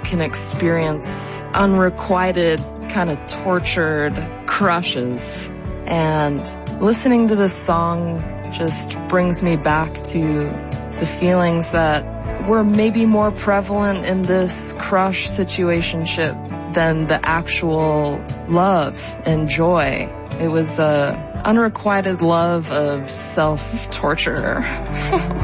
can experience unrequited, kind of tortured crushes. And listening to this song just brings me back to the feelings that were maybe more prevalent in this crush situationship than the actual love and joy. It was a unrequited love of self-torture.